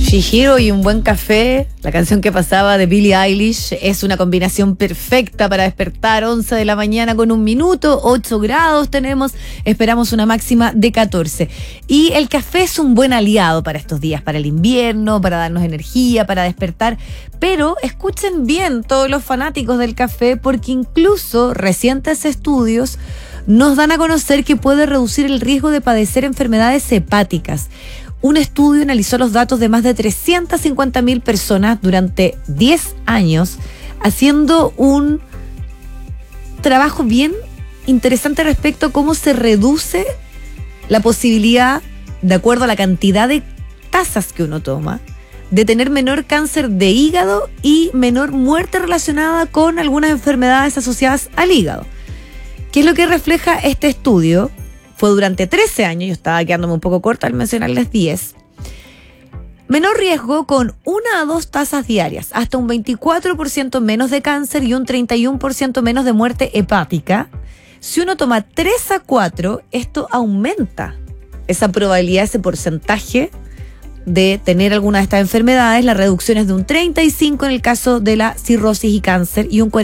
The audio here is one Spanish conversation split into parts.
Chihiro y un buen café, la canción que pasaba de Billie Eilish, es una combinación perfecta para despertar. 11 de la mañana con 1 minuto, 8 grados tenemos, esperamos una máxima de 14. Y el café es un buen aliado para estos días, para el invierno, para darnos energía, para despertar. Pero escuchen bien todos los fanáticos del café, porque incluso recientes estudios nos dan a conocer que puede reducir el riesgo de padecer enfermedades hepáticas. Un estudio analizó los datos de más de 350.000 personas durante 10 años, haciendo un trabajo bien interesante respecto a cómo se reduce la posibilidad, de acuerdo a la cantidad de tazas que uno toma, de tener menor cáncer de hígado y menor muerte relacionada con algunas enfermedades asociadas al hígado. ¿Qué es lo que refleja este estudio? Fue durante 13 años, yo estaba quedándome un poco corta al mencionarles 10. Menor riesgo con 1 a 2 tazas diarias, hasta un 24% menos de cáncer y un 31% menos de muerte hepática. Si uno toma 3 a 4, esto aumenta esa probabilidad, ese porcentaje de tener alguna de estas enfermedades. La reducción es de un 35% en el caso de la cirrosis y cáncer y un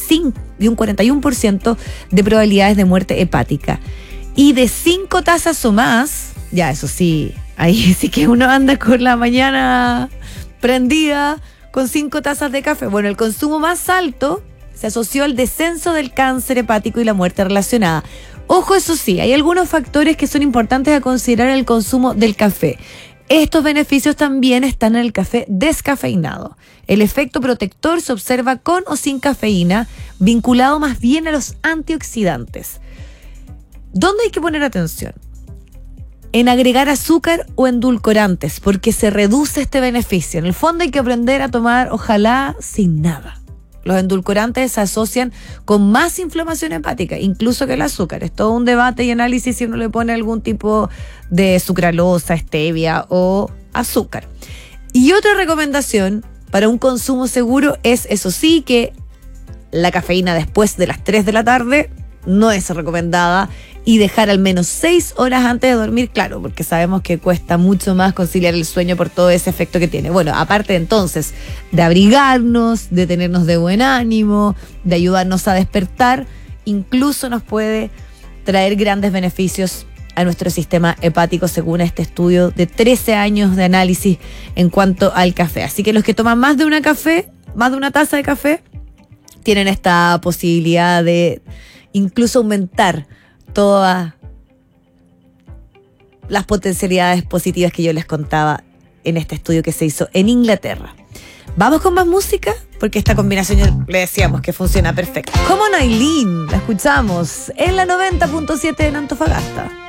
41% de probabilidades de muerte hepática. Y de 5 tazas o más, ya eso sí, ahí sí que uno anda con la mañana prendida con 5 tazas de café. Bueno, el consumo más alto se asoció al descenso del cáncer hepático y la muerte relacionada. Ojo, eso sí, hay algunos factores que son importantes a considerar en el consumo del café. Estos beneficios también están en el café descafeinado. El efecto protector se observa con o sin cafeína, vinculado más bien a los antioxidantes. ¿Dónde hay que poner atención? En agregar azúcar o endulcorantes, porque se reduce este beneficio. En el fondo hay que aprender a tomar, ojalá, sin nada. Los endulcorantes se asocian con más inflamación hepática, incluso que el azúcar. Es todo un debate y análisis si uno le pone algún tipo de sucralosa, stevia o azúcar. Y otra recomendación para un consumo seguro es, eso sí, que la cafeína después de las 3 de la tarde no es recomendada, y dejar al menos 6 horas antes de dormir, claro, porque sabemos que cuesta mucho más conciliar el sueño por todo ese efecto que tiene. Bueno, aparte entonces de abrigarnos, de tenernos de buen ánimo, de ayudarnos a despertar, incluso nos puede traer grandes beneficios a nuestro sistema hepático, según este estudio de 13 años de análisis en cuanto al café. Así que los que toman más de una taza de café, tienen esta posibilidad de incluso aumentar todas las potencialidades positivas que yo les contaba en este estudio que se hizo en Inglaterra. Vamos con más música, porque esta combinación ya le decíamos que funciona perfecto. Como Nailin, la escuchamos en la 90.7 en Antofagasta.